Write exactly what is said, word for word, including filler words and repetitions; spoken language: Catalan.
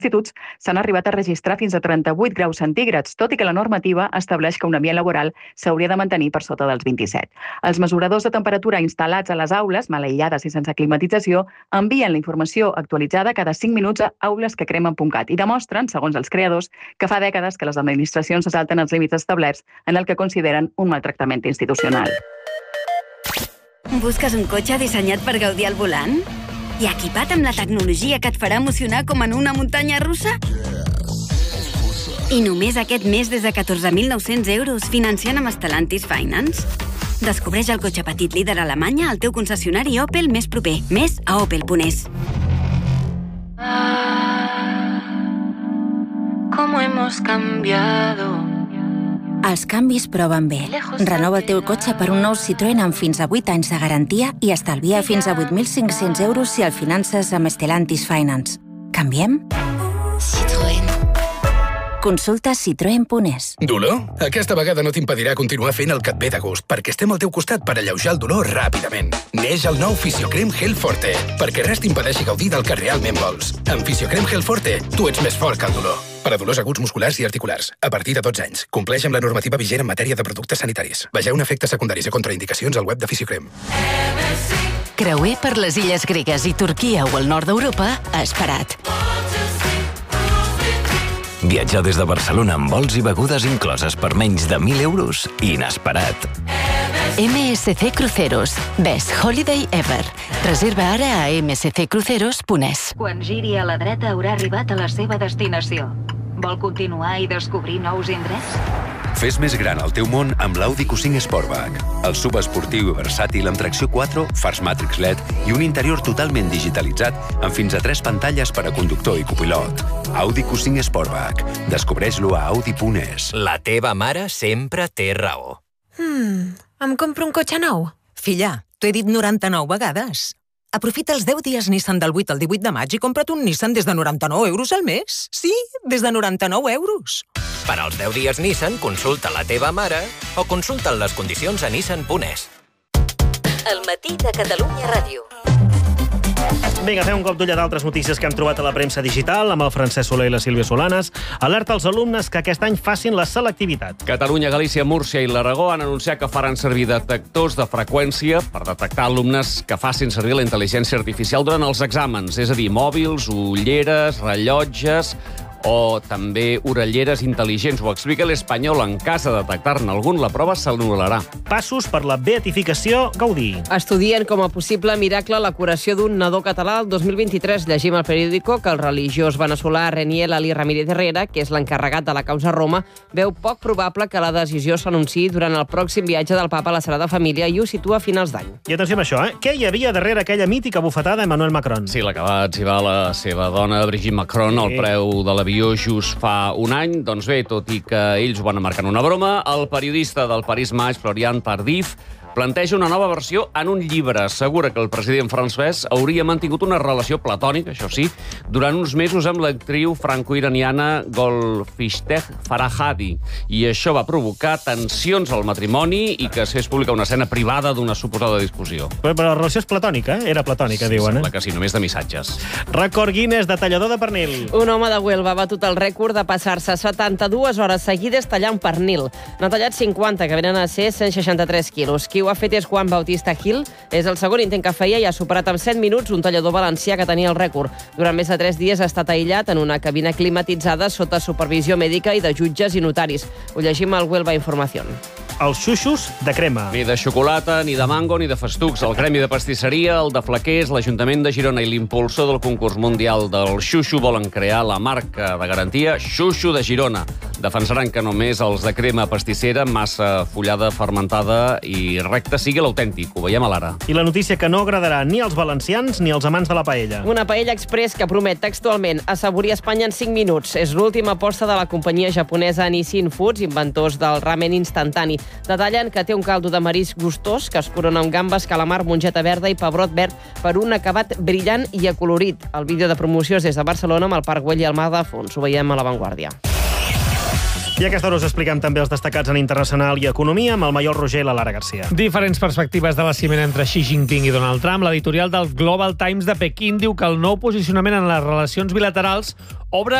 instituts s'han arribat a registrar fins a trenta-vuit graus centígrads, tot i que la normativa estableix que un ambient laboral s'hauria de mantenir per sota dels vint-i-set. Els mesuradors de temperatura instal·lats a les aules, mal aïllades i sense climatització, envien la informació actualitzada cada cinc minuts a aules que cremen punt cat i demostren, segons els creadors, que fa dècades que les administracions se salten els límits establerts en el que consideren un maltractament institucional. Busques un cotxe dissenyat per gaudir al volant? I equipat amb la tecnologia que et farà emocionar com en una muntanya russa? I només aquest mes des de catorze mil nou-cents euros financiant amb Stellantis Finance? Descobreix el cotxe petit líder a Alemanya al teu concessionari Opel més proper. Més a opel punt es. ¿Cómo hemos cambiado? Els canvis proven bé. Renova el teu cotxe per un nou Citroën amb fins a vuit anys de garantia i estalvia fins a vuit mil cinc-cents euros si el finances amb Stellantis Finance. Canviem? Citroën. Consulta citroen punt es. Dolor? Aquesta vegada no t'impedirà continuar fent el que et ve de gust, perquè estem al teu costat per alleujar el dolor ràpidament. Neix el nou Fisiocrem Gel Forte, perquè res t'impedeixi gaudir del que realment vols. Amb Fisiocrem Gel Forte, tu ets més fort que el dolor. Per a dolors aguts musculars i articulars, a partir de dotze anys. Compleix amb la normativa vigent en matèria de productes sanitaris. Vegeu efectes secundaris i contraindicacions al web de Fisiocrem. Creuer per les illes gregues i Turquia o el nord d'Europa, esperat. Viatjar des de Barcelona amb vols i begudes incloses per menys de mil euros, inesperat. eme esse ce Cruceros. Best Holiday Ever. Reserva ara a eme esse ce cruceros punt es. Quan giri a la dreta haurà arribat a la seva destinació. Vol continuar i descobrir nous indrets? Fes més gran el teu món amb l'Audi Q cinc Sportback. El subesportiu i versàtil amb tracció quatre, fars Matrix L E D i un interior totalment digitalitzat amb fins a tres pantalles per a conductor i copilot. Audi Q cinc Sportback. Descobreix-lo a audi punt es. La teva mare sempre té raó. Hmm, em compro un cotxe nou? Filla, t'ho he dit noranta-nou vegades. Aprofita els deu dies Nissan del vuit al divuit de maig i compra't un Nissan des de noranta-nou euros al mes. Sí, des de noranta-nou euros. Per als deu dies Nissan, consulta la teva mare o consulta les condicions a nissan punt es. El matí de Catalunya Ràdio. Vinga, fem un cop d'ull a d'altres notícies que hem trobat a la premsa digital amb el Francesc Soler i la Sílvia Solanes. Alerta als alumnes que aquest any facin la selectivitat. Catalunya, Galícia, Múrcia i l'Aragó han anunciat que faran servir detectors de freqüència per detectar alumnes que facin servir la intel·ligència artificial durant els exàmens, és a dir, mòbils, ulleres, rellotges o també orelleres intel·ligents. Ho explica l'Espanyol. En cas de detectar-ne algun, la prova s'anul·larà. Passos per la beatificació Gaudí. Estudien com a possible miracle la curació d'un nadó català el dos mil vint-i-tres. Llegim al periòdico que el religiós veneçolà Reniel Ali Ramírez Herrera, que és l'encarregat de la causa a Roma, veu poc probable que la decisió s'anunciï durant el pròxim viatge del papa a la Sagrada Família i ho situa a finals d'any. I atenció amb això, eh? Què hi havia darrere aquella mítica bufetada d'Emmanuel Macron? Sí, l'acaba d'atzivar la seva dona, Brigitte Macron, sí. Al preu de l'avió just fa un any. Doncs bé, tot i que ells ho van marcar una broma, el periodista del Paris Match, Florian Tardif, planteja una nova versió en un llibre. Assegura que el president francès hauria mantingut una relació platònica, això sí, durant uns mesos amb l'actriu franco-iraniana Golfishteh Farahadi. I això va provocar tensions al matrimoni i que es fes pública una escena privada d'una suposada discussió. Però, però la relació és platònica, eh? Era platònica, sí, diuen, eh? Sembla que sí, només de missatges. Rècord Guinness de tallador de pernil. Un home de Huelva ha batut el rècord de passar-se setanta-dues hores seguides tallant pernil. N'ha tallat cinquanta, que venen a ser cent seixanta-tres quilos. Qui ho ha fet és Juan Bautista Gil. És el segon intent que feia i ha superat en set minuts un tallador valencià que tenia el rècord. Durant més de tres dies ha estat aïllat en una cabina climatitzada sota supervisió mèdica i de jutges i notaris. Ho llegim al Huelva Información. Els xuxos de crema. Ni de xocolata, ni de mango, ni de festucs. El Gremi de Pastisseria, el de Flaquers, l'Ajuntament de Girona i l'impulsor del concurs mundial del xuxo volen crear la marca de garantia Xuxo de Girona. Defensaran que només els de crema pastissera, massa fullada, fermentada i recta sigui l'autèntic. Ho veiem a l'ara. I la notícia que no agradarà ni als valencians ni als amants de la paella. Una paella express que promet textualment assaborir Espanya en cinc minuts. És l'última aposta de la companyia japonesa Nissin Foods, inventors del ramen instantani. Detallen que té un caldo de marisc gustós que es corona amb gambes, calamar, mongeta verda i pebrot verd per un acabat brillant i acolorit. El vídeo de promoció és des de Barcelona amb el Parc Güell i el mar de fons. Ho veiem a La Vanguardia. I a aquesta hora us expliquem també els destacats en internacional i economia amb el Maiol Roger i la Lara Garcia. Diferents perspectives de la cimera entre Xi Jinping i Donald Trump. L'editorial del Global Times de Pequín diu que el nou posicionament en les relacions bilaterals obre